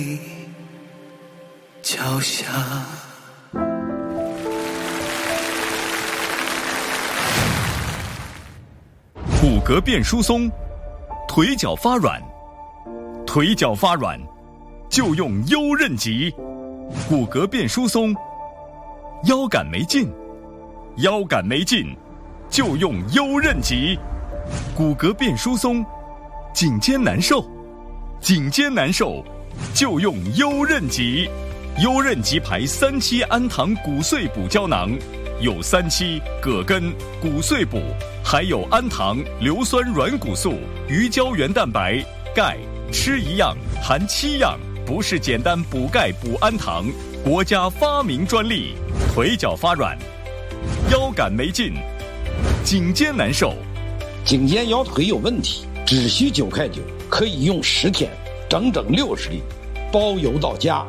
脚下。 骨骼变疏松，腿脚发软，腿脚发软就用优韧极。骨骼变疏松，腰杆没劲，腰杆没劲就用优韧极。骨骼变疏松，颈肩难受，颈肩难受就用优韧极。优韧极牌3期氨糖骨碎补胶囊，有3期葛根、骨碎补，还有氨糖、硫酸软骨素、鱼胶原蛋白、钙，吃一样含7样，不是简单补钙补氨糖，国家发明专利。腿脚发软，腰杆没劲，颈肩难受， 颈肩腰腿有问题，只需9块9，可以用10天，整整60粒，包邮到家。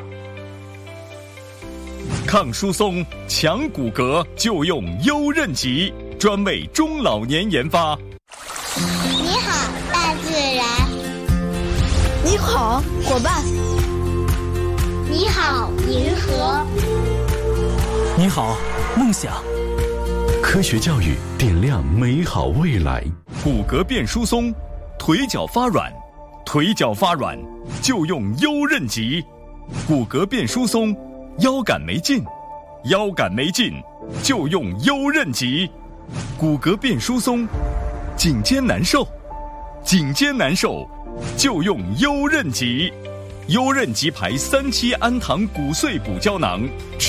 抗疏松、强骨骼就用优韧极，专为中老年研发。 你好，大自然。 你好，伙伴。 你好，银河。 你好，梦想。 科学教育点亮美好未来。 骨骼变疏松，腿脚发软，腿脚发软就用优韧极。骨骼变疏松，腰杆没劲，腰杆没劲就用优韧极。骨骼变疏松，颈肩难受，颈肩难受就用优韧极。优韧极牌3期氨糖骨碎补胶囊。